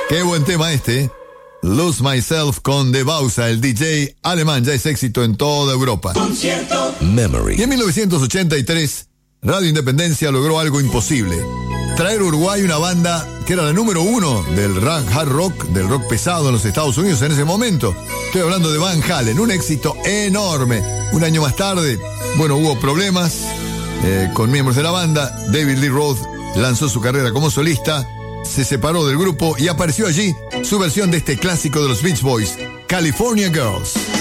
Qué buen tema este, ¿eh? Lose Myself con De Bausa, el DJ alemán, ya es éxito en toda Europa. Concierto Memory. Y en 1983, Radio Independencia logró algo imposible. Traer a Uruguay una banda que era la número 1 del hard rock, del rock pesado en los Estados Unidos en ese momento. Estoy hablando de Van Halen, un éxito enorme. Un año más tarde, bueno, hubo problemas con miembros de la banda. David Lee Roth lanzó su carrera como solista, se separó del grupo y apareció allí su versión de este clásico de los Beach Boys, California Girls.